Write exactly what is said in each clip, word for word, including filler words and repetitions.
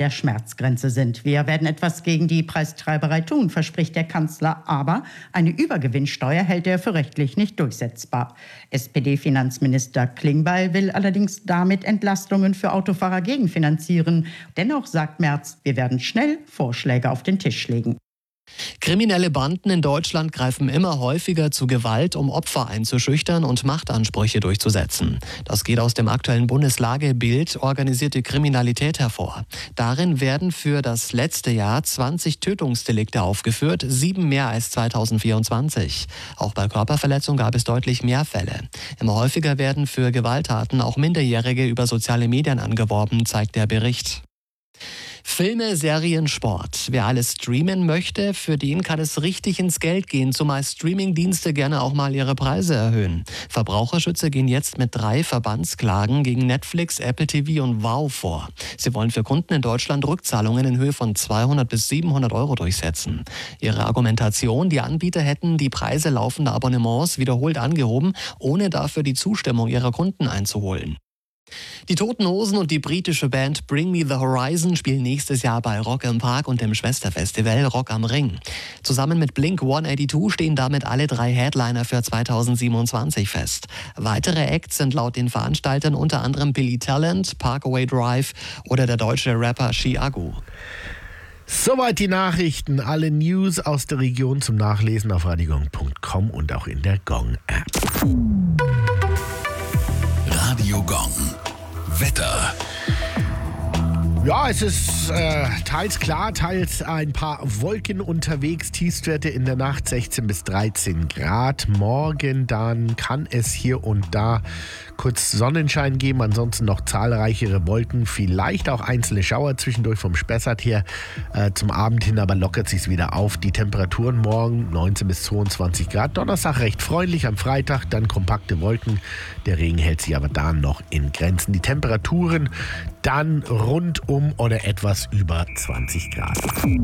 der Schmerzgrenze sind. Wir werden etwas gegen die Preistreiberei tun, verspricht der Kanzler. Aber eine Übergewinnsteuer hält er für rechtlich nicht durchsetzbar. S P D-Finanzminister Klingbeil will allerdings damit Entlastungen für Autofahrer gegenfinanzieren. Dennoch sagt Merz, wir werden schnell Vorschläge auf den Tisch legen. Kriminelle Banden in Deutschland greifen immer häufiger zu Gewalt, um Opfer einzuschüchtern und Machtansprüche durchzusetzen. Das geht aus dem aktuellen Bundeslagebild Organisierte Kriminalität hervor. Darin werden für das letzte Jahr zwanzig Tötungsdelikte aufgeführt, sieben mehr als zweitausendvierundzwanzig. Auch bei Körperverletzung gab es deutlich mehr Fälle. Immer häufiger werden für Gewalttaten auch Minderjährige über soziale Medien angeworben, zeigt der Bericht. Filme, Serien, Sport. Wer alles streamen möchte, für den kann es richtig ins Geld gehen, zumal Streamingdienste gerne auch mal ihre Preise erhöhen. Verbraucherschützer gehen jetzt mit drei Verbandsklagen gegen Netflix, Apple T V und Wow vor. Sie wollen für Kunden in Deutschland Rückzahlungen in Höhe von zweihundert bis siebenhundert Euro durchsetzen. Ihre Argumentation, die Anbieter hätten die Preise laufender Abonnements wiederholt angehoben, ohne dafür die Zustimmung ihrer Kunden einzuholen. Die Toten Hosen und die britische Band Bring Me the Horizon spielen nächstes Jahr bei Rock im Park und dem Schwesterfestival Rock am Ring. Zusammen mit Blink hundertzweiundachtzig stehen damit alle drei Headliner für zweitausendsiebenundzwanzig fest. Weitere Acts sind laut den Veranstaltern unter anderem Billy Talent, Parkway Drive oder der deutsche Rapper Chiago. Soweit die Nachrichten. Alle News aus der Region zum Nachlesen auf radiogong punkt com und auch in der Gong-App. Radio Gong. Wetter. Ja, es ist äh, teils klar, teils ein paar Wolken unterwegs. Tiefstwerte in der Nacht sechzehn bis dreizehn Grad. Morgen dann kann es hier und da kurz Sonnenschein geben. Ansonsten noch zahlreichere Wolken. Vielleicht auch einzelne Schauer zwischendurch vom Spessart her. Äh, zum Abend hin aber lockert sich's wieder auf. Die Temperaturen morgen neunzehn bis zweiundzwanzig Grad. Donnerstag recht freundlich. Am Freitag dann kompakte Wolken. Der Regen hält sich aber da noch in Grenzen. Die Temperaturen dann rund um oder etwas über zwanzig Grad.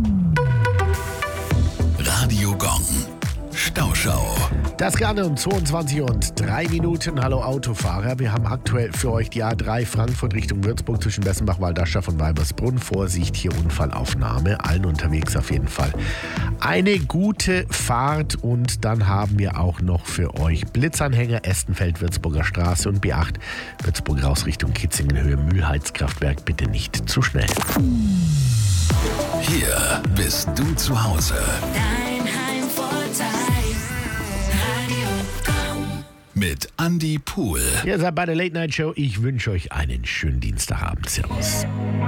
Radio Gong. Stauschau. Das gerade um zweiundzwanzig und drei Minuten. Hallo Autofahrer. Wir haben aktuell für euch die A drei Frankfurt Richtung Würzburg zwischen Bessenbach, Waldaschaf und Weibersbrunn. Vorsicht, hier Unfallaufnahme. Allen unterwegs auf jeden Fall. Eine gute Fahrt und dann haben wir auch noch für euch Blitzanhänger Estenfeld, Würzburger Straße und B acht Würzburg raus Richtung Kitzingen Höhe Mühlheizkraftwerk. Bitte nicht zu schnell. Hier bist du zu Hause. Dein Heimvorteil. Radio Gong. Mit Andy Pool. Ihr seid bei der Late Night Show. Ich wünsche euch einen schönen Dienstagabend. Servus.